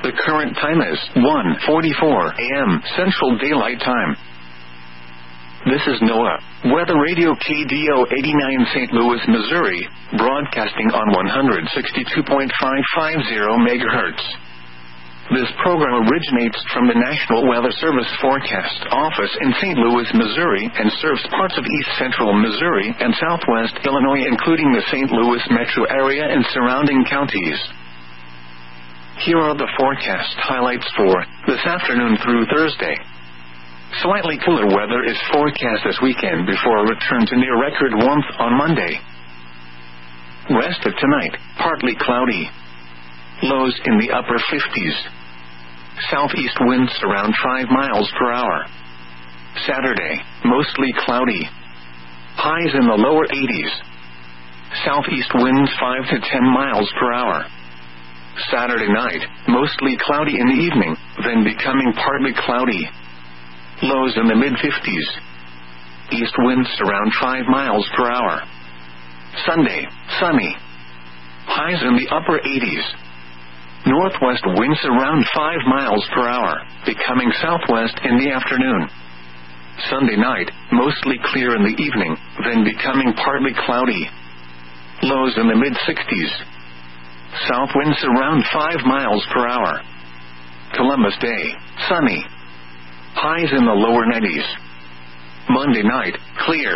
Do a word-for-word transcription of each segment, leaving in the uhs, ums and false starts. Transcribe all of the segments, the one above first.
The current time is one forty-four a m Central Daylight Time. This is NOAA Weather Radio K D O eighty-nine Saint Louis, Missouri, broadcasting on one sixty-two point five five zero megahertz. This program originates from the National Weather Service Forecast Office in Saint Louis, Missouri, and serves parts of east central Missouri and southwest Illinois, including the Saint Louis metro area and surrounding counties. Here are the forecast highlights for this afternoon through Thursday. Slightly cooler weather is forecast this weekend before a return to near-record warmth on Monday. Rest of tonight, partly cloudy. Lows in the upper fifties. Southeast winds around five miles per hour. Saturday, mostly cloudy. Highs in the lower eighties. Southeast winds five to ten miles per hour. Saturday night, mostly cloudy in the evening, then becoming partly cloudy. Lows in the mid-fifties. East winds around five miles per hour. Sunday, sunny. Highs in the upper eighties. Northwest winds around five miles per hour, becoming southwest in the afternoon. Sunday night, mostly clear in the evening, then becoming partly cloudy. Lows in the mid-sixties. South winds around five miles per hour. Columbus Day, sunny. Highs in the lower nineties. Monday night, clear.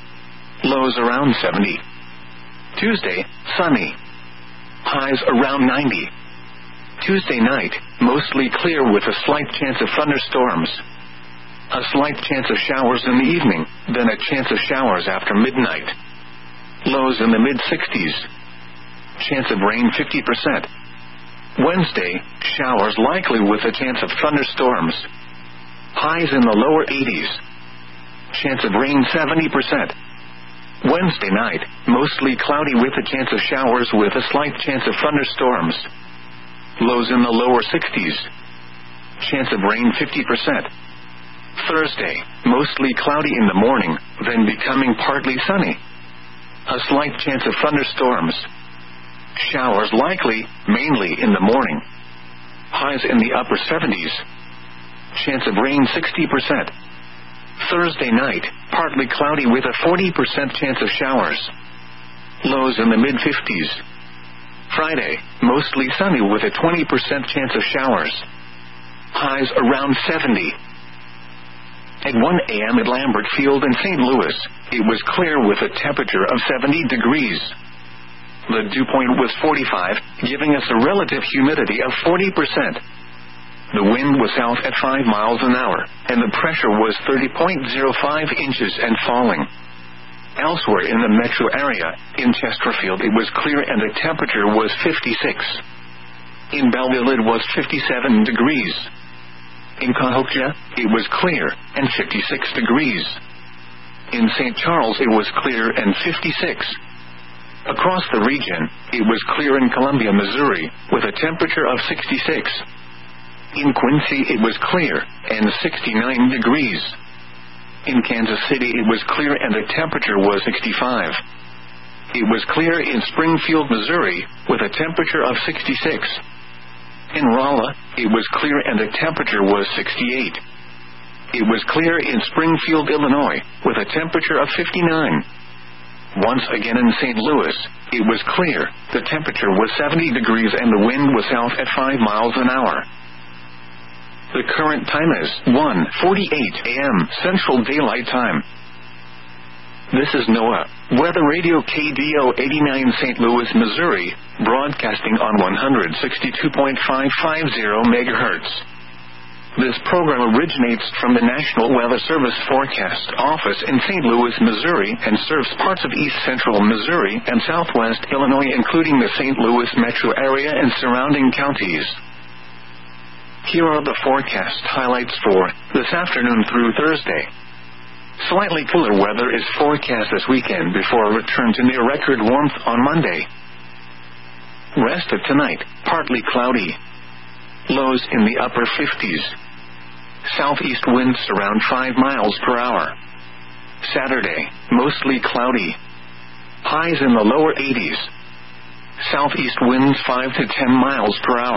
Lows around seventy. Tuesday, sunny. Highs around ninety. Tuesday night, mostly clear with a slight chance of thunderstorms. A slight chance of showers in the evening, then a chance of showers after midnight. Lows in the mid-sixties. Chance of rain fifty percent. Wednesday, showers likely with a chance of thunderstorms. Highs in the lower eighties. Chance of rain seventy percent. Wednesday night, mostly cloudy with a chance of showers with a slight chance of thunderstorms. Lows in the lower sixties. Chance of rain fifty percent. Thursday, mostly cloudy in the morning, then becoming partly sunny. A slight chance of thunderstorms. Showers likely, mainly in the morning. Highs in the upper seventies. Chance of rain sixty percent. Thursday night, partly cloudy with a forty percent chance of showers. Lows in the mid-fifties. Friday, mostly sunny with a twenty percent chance of showers. Highs around seventy. At one a m at Lambert Field in Saint Louis, it was clear with a temperature of seventy degrees. The dew point was forty-five, giving us a relative humidity of forty percent. The wind was south at five miles an hour, and the pressure was thirty point zero five inches and falling. Elsewhere in the metro area, in Chesterfield it was clear and the temperature was fifty-six. In Belleville it was fifty-seven degrees. In Cahokia, it was clear and fifty-six degrees. In Saint Charles it was clear and fifty-six. Across the region, it was clear in Columbia, Missouri, with a temperature of sixty-six. In Quincy it was clear and sixty-nine degrees. In Kansas City it was clear and the temperature was sixty-five. It was clear in Springfield, Missouri, with a temperature of sixty-six. In Rolla, it was clear and the temperature was sixty-eight. It was clear in Springfield, Illinois, with a temperature of fifty-nine. Once again in Saint Louis, it was clear, the temperature was seventy degrees and the wind was south at five miles an hour. The current time is one forty-eight a m Central Daylight Time. This is NOAA Weather Radio K D O eighty-nine Saint Louis, Missouri, broadcasting on one sixty-two point five five zero megahertz. This program originates from the National Weather Service Forecast Office in Saint Louis, Missouri, and serves parts of east central Missouri and southwest Illinois, including the Saint Louis metro area and surrounding counties. Here are the forecast highlights for this afternoon through Thursday. Slightly cooler weather is forecast this weekend before a return to near-record warmth on Monday. Rest of tonight, partly cloudy. Lows in the upper fifties. Southeast winds around five miles per hour. Saturday, mostly cloudy. Highs in the lower eighties. Southeast winds five to ten miles per hour.